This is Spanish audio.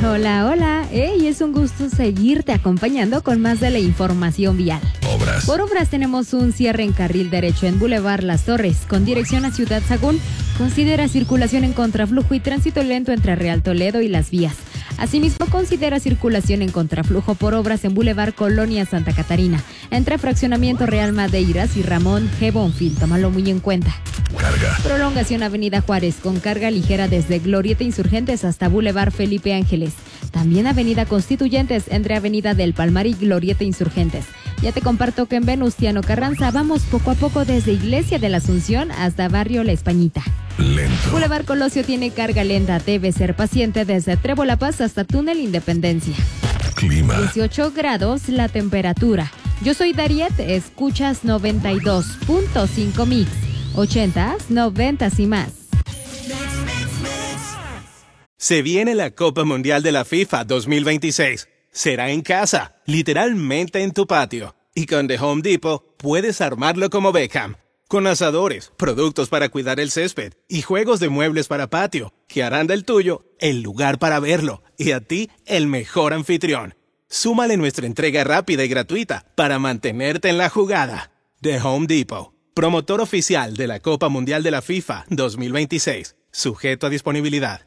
Hola, hola. Hey, es un gusto seguirte acompañando con más de la información vial. Por obras tenemos un cierre en carril derecho en Boulevard Las Torres, con dirección a Ciudad Sagún. Considera circulación en contraflujo y tránsito lento entre Real Toledo y Las Vías. Asimismo, considera circulación en contraflujo por obras en Boulevard Colonia Santa Catarina, entre Fraccionamiento Real Madeiras y Ramón G. Bonfil. Tómalo muy en cuenta. Carga. Prolongación Avenida Juárez con carga ligera desde Glorieta Insurgentes hasta Boulevard Felipe Ángeles. También Avenida Constituyentes entre Avenida del Palmar y Glorieta Insurgentes. Ya te comparto que en Venustiano Carranza vamos poco a poco desde Iglesia de la Asunción hasta Barrio La Españita. Lento. Boulevard Colosio tiene carga lenta, debe ser paciente desde Trevo La Paz hasta Túnel Independencia. Clima. 18 grados la temperatura. Yo soy Dariet, escuchas 92.5 Mix. 80s, 90s y más. Se viene la Copa Mundial de la FIFA 2026. Será en casa, literalmente en tu patio. Y con The Home Depot puedes armarlo como Beckham. Con asadores, productos para cuidar el césped y juegos de muebles para patio, que harán del tuyo el lugar para verlo y a ti el mejor anfitrión. Súmale nuestra entrega rápida y gratuita para mantenerte en la jugada. The Home Depot, promotor oficial de la Copa Mundial de la FIFA 2026. Sujeto a disponibilidad.